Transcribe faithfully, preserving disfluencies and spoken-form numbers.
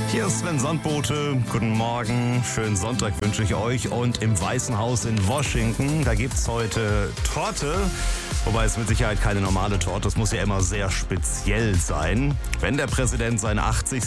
Hier ist Sven Sandbote. Guten Morgen, schönen Sonntag wünsche ich euch. Und im Weißen Haus in Washington, da gibt es heute Torte. Wobei es mit Sicherheit keine normale Torte, es muss ja immer sehr speziell sein. Wenn der Präsident seinen achtzigsten